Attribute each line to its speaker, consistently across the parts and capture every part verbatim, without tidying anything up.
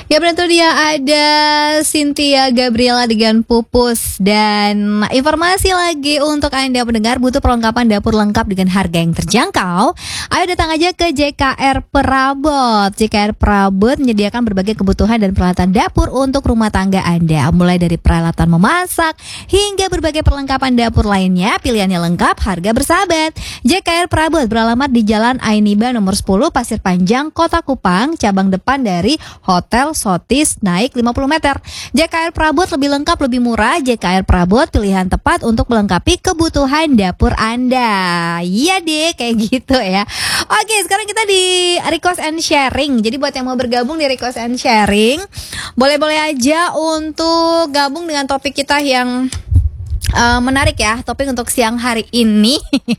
Speaker 1: Ya benar tuh dia ada Cynthia Gabriela dengan Pupus. Dan informasi lagi untuk Anda pendengar, butuh perlengkapan dapur lengkap dengan harga yang terjangkau? Ayo datang aja ke J K R Perabot. J K R Perabot menyediakan berbagai kebutuhan dan peralatan dapur untuk rumah tangga Anda. Mulai dari peralatan memasak hingga berbagai perlengkapan dapur lainnya, pilihannya lengkap, harga bersahabat. J K R Perabot beralamat di Jalan Ainiba nomor sepuluh Pasir Panjang, Kota Kupang, cabang depan dari Hotel Sotis, naik lima puluh meter. J K R Perabot lebih lengkap, lebih murah. J K R Perabot, pilihan tepat untuk melengkapi kebutuhan dapur Anda. Iya deh, kayak gitu ya. Oke, sekarang kita di request and sharing. Jadi buat yang mau bergabung di request and sharing, boleh-boleh aja untuk gabung dengan topik kita yang Uh, menarik ya, topik untuk siang hari ini.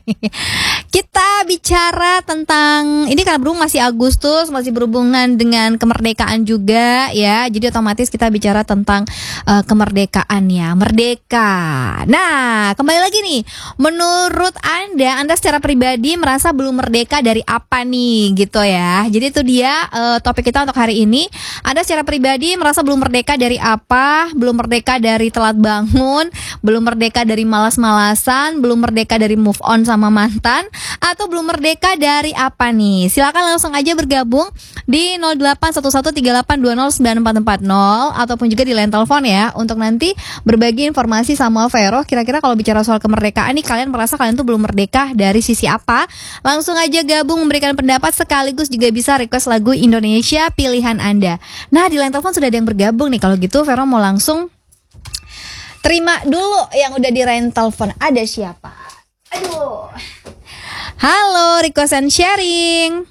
Speaker 1: Kita bicara tentang, ini karena berhubung masih Agustus, masih berhubungan dengan kemerdekaan juga ya. Jadi otomatis kita bicara tentang uh, kemerdekaan ya, merdeka. Nah, kembali lagi nih, menurut Anda, Anda secara pribadi merasa belum merdeka dari apa nih gitu ya. Jadi itu dia uh, topik kita untuk hari ini. Anda secara pribadi merasa belum merdeka dari apa? Belum merdeka dari telat bangun, belum merdeka merdeka dari malas-malasan, belum merdeka dari move on sama mantan, atau belum merdeka dari apa nih? Silakan langsung aja bergabung di nol delapan satu satu tiga delapan dua nol sembilan empat empat nol ataupun juga di line telepon ya, untuk nanti berbagi informasi sama Vero. Kira-kira kalau bicara soal kemerdekaan nih, kalian merasa kalian tuh belum merdeka dari sisi apa? Langsung aja gabung memberikan pendapat, sekaligus juga bisa request lagu Indonesia pilihan Anda. Nah, di line telepon sudah ada yang bergabung nih. Kalau gitu Vero mau langsung terima dulu yang udah di line telepon. Ada siapa? Aduh. Halo, request and sharing.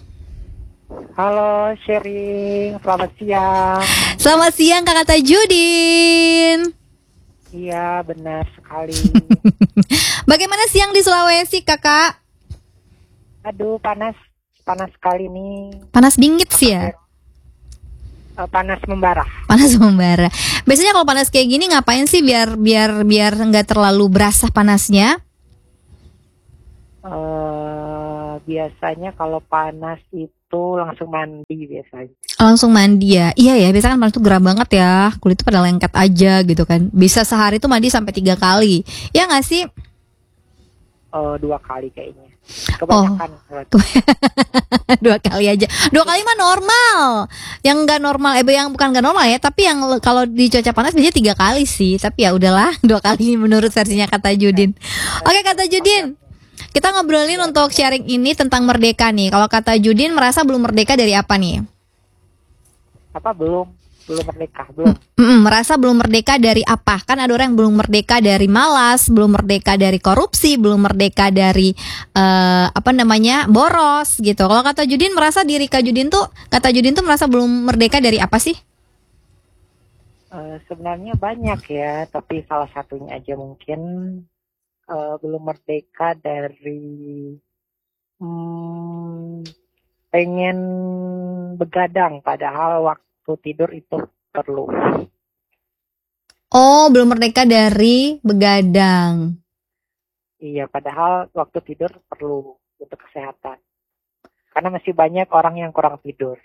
Speaker 2: Halo, sharing. Selamat siang.
Speaker 1: Selamat siang, Kakak Tajudin.
Speaker 2: Iya, benar sekali.
Speaker 1: Bagaimana siang di Sulawesi, Kakak?
Speaker 2: Aduh, panas. Panas sekali nih.
Speaker 1: Panas bingit sih ya?
Speaker 2: Panas membara.
Speaker 1: Panas membara. Biasanya kalau panas kayak gini ngapain sih biar biar biar nggak terlalu berasa panasnya?
Speaker 2: Uh, biasanya kalau panas itu langsung mandi biasanya.
Speaker 1: Langsung mandi ya? Iya ya, biasanya kan panas tuh gerah banget ya. Kulit tuh pada lengket aja gitu kan. Bisa sehari tuh mandi sampai tiga kali. Ya nggak sih?
Speaker 2: Uh, dua kali kayaknya. Kebanyakan.
Speaker 1: Oh. Dua kali aja. Dua kali mah normal. Yang nggak normal, eh yang bukan nggak normal ya, tapi yang kalau di cuaca panas biasanya tiga kali sih. Tapi ya udahlah, dua kali menurut versinya Kata Judin. Oke, Kata Judin, kita ngobrolin untuk sharing ini tentang merdeka nih. Kalau Kata Judin merasa belum merdeka dari apa nih?
Speaker 2: Apa belum? Belum merdeka, belum.
Speaker 1: Mm-mm, merasa belum merdeka dari apa? Kan ada orang yang belum merdeka dari malas, belum merdeka dari korupsi, belum merdeka dari uh, apa namanya boros gitu. Kalau Kata Judin merasa diri Kak Judin tuh, Kata Judin tuh merasa belum merdeka dari apa sih?
Speaker 2: Uh, sebenarnya banyak ya, tapi salah satunya aja mungkin uh, belum merdeka dari hmm, pengen begadang, padahal waktu tidur itu perlu.
Speaker 1: Oh, belum merdeka dari begadang.
Speaker 2: Iya, padahal waktu tidur perlu untuk kesehatan. Karena masih banyak orang yang kurang tidur.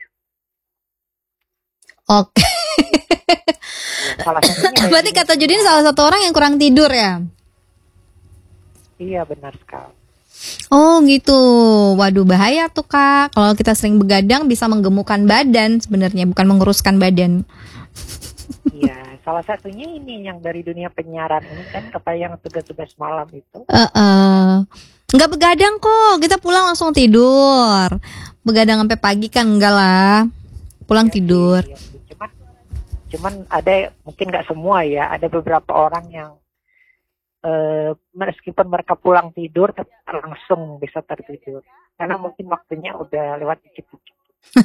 Speaker 1: Oke.
Speaker 2: Ya, salah satunya
Speaker 1: berarti Kata Judin salah satu orang yang kurang tidur ya?
Speaker 2: Iya, benar sekali.
Speaker 1: Oh gitu, waduh bahaya tuh Kak. Kalau kita sering begadang bisa menggemukkan badan sebenarnya, bukan menguruskan badan.
Speaker 2: Iya, salah satunya ini yang dari dunia penyiaran ini kan, kayak yang tugas-tugas malam itu.
Speaker 1: Uh, uh. Nggak begadang kok, kita pulang langsung tidur. Begadang sampai pagi kan enggak lah, pulang ya, tidur.
Speaker 2: Iya, iya. Cuman, cuman ada mungkin nggak semua ya, ada beberapa orang yang Uh, meskipun mereka pulang tidur tapi langsung bisa tertidur karena mungkin waktunya udah lewat dikit-dikit.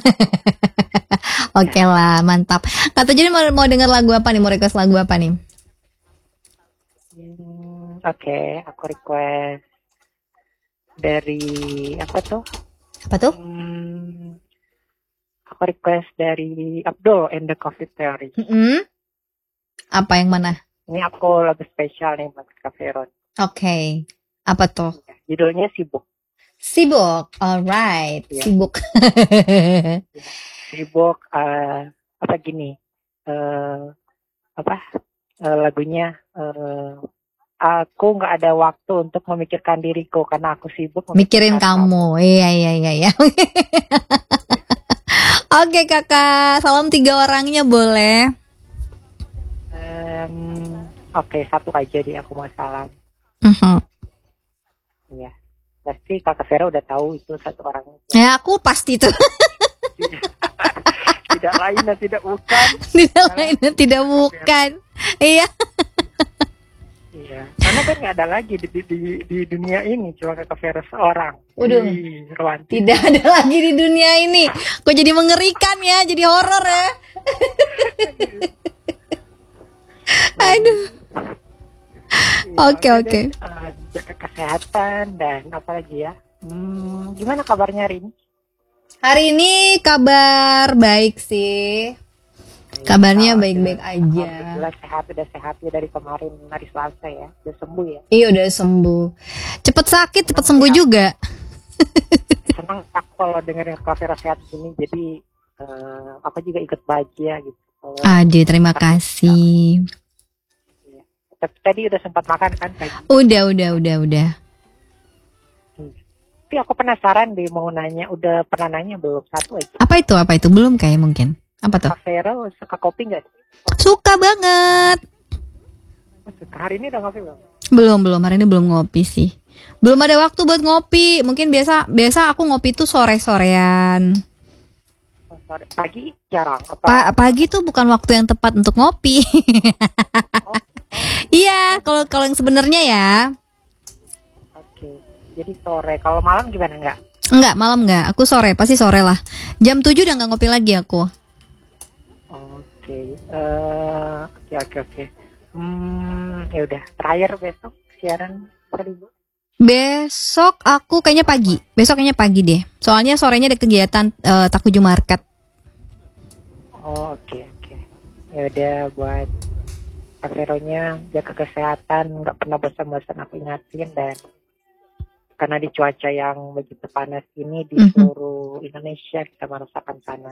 Speaker 1: Oke okay lah, mantap. Kata jadi mau, mau denger lagu apa nih? Mau request lagu apa nih?
Speaker 2: Hmm, Oke, okay. Aku request dari apa tuh?
Speaker 1: Apa tuh?
Speaker 2: Hmm, aku request dari Abdul and the Coffee Theory.
Speaker 1: Mm-hmm. Apa yang mana?
Speaker 2: Ini aku lagu spesial nih buat Kak Veron.
Speaker 1: Oke, okay. Apa tuh?
Speaker 2: Judulnya Sibuk.
Speaker 1: Sibuk, alright, ya. Sibuk.
Speaker 2: Sibuk, uh, apa apa gini, eh apa eh, lagunya eh, aku nggak ada waktu untuk memikirkan diriku karena aku sibuk
Speaker 1: Mikirin
Speaker 2: memikirkan kamu.
Speaker 1: kamu. Iya, iya, iya, iya. Oke kakak, salam tiga orangnya boleh?
Speaker 2: Em, Oke, satu aja deh aku mau salam.
Speaker 1: Mhm.
Speaker 2: Iya, pasti Kakak Vera udah tahu itu satu orang.
Speaker 1: Ya aku pasti tuh.
Speaker 2: Tidak lain dan tidak bukan.
Speaker 1: Tidak lain dan tidak bukan. Iya.
Speaker 2: Iya, karena kan nggak ada lagi di, di, di, di dunia ini, cuma Kakak Vera seorang.
Speaker 1: Waduh.
Speaker 2: Ih, romantis.
Speaker 1: Tidak ada lagi di dunia ini. Kok jadi mengerikan ya, jadi horor ya. Aduh.
Speaker 2: Iya,
Speaker 1: Oke,
Speaker 2: udah
Speaker 1: oke.
Speaker 2: deh, eh, jaga kesehatan dan apa lagi ya? Hmm, gimana kabarnya hari ini?
Speaker 1: Hari ini kabar baik sih. Kabarnya baik-baik aja.
Speaker 2: Alhamdulillah sehat, udah sehat ya dari kemarin hari Selasa ya, udah sembuh ya.
Speaker 1: Iya udah sembuh. Cepet sakit, cepet sembuh juga.
Speaker 2: Senang aku kalau dengerin Kak Vera sehat gini, jadi eh, aku juga ikut bahagia gitu. Kalau-
Speaker 1: Aduh, terima kasih.
Speaker 2: Iya. Tapi tadi udah sempat makan kan pagi.
Speaker 1: Udah, udah, udah, udah.
Speaker 2: Tapi aku penasaran deh mau nanya, udah pernah nanya belum satu aja.
Speaker 1: Apa itu? Apa itu? Belum kayak mungkin. Apa tuh?
Speaker 2: Kak Vera suka kopi nggak sih?
Speaker 1: Suka banget.
Speaker 2: Suka. Hari ini udah ngopi belum?
Speaker 1: Belum, belum. Hari ini belum ngopi sih. Belum ada waktu buat ngopi. Mungkin biasa biasa aku ngopi tuh sore-sorean.
Speaker 2: Oh, sorry. Pagi jarang. Apa?
Speaker 1: Pa- pagi tuh bukan waktu yang tepat untuk ngopi.
Speaker 2: Oh,
Speaker 1: Iya, kalau kalau yang sebenarnya ya.
Speaker 2: oke. Jadi sore. Kalau malam gimana nggak?
Speaker 1: Enggak, malam enggak. Aku sore, pasti sore lah. Jam tujuh udah enggak ngopi lagi aku.
Speaker 2: Oke. Eh, Oke oke oke. Hmm, ya udah. Terakhir besok siaran kali Bu.
Speaker 1: Besok aku kayaknya pagi. Besok kayaknya pagi deh. Soalnya sorenya ada kegiatan eh, Takuju Market.
Speaker 2: Oh, oke oke. Ya udah buat Kak Veronya jaga kesehatan, nggak pernah bosan-bosan aku ingatin, dan karena di cuaca yang begitu panas ini di
Speaker 1: Mhm.
Speaker 2: seluruh Indonesia kita merasakan panas.